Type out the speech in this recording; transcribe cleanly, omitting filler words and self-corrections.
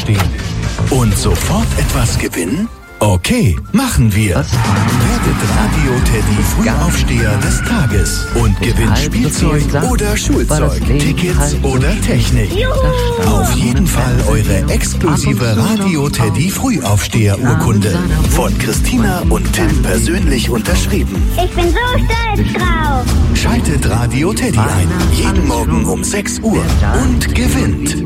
aufstehen. Und sofort etwas gewinnen? Okay, machen wir. Werdet Radio Teddy Frühaufsteher des Tages und gewinnt Spielzeug oder Schulzeug, Tickets oder Technik. Auf jeden Fall eure exklusive Radio Teddy Frühaufsteher-Urkunde. Von Christina und Tim persönlich unterschrieben. Ich bin so stolz drauf. Schaltet Radio Teddy ein, jeden Morgen um 6 Uhr und gewinnt.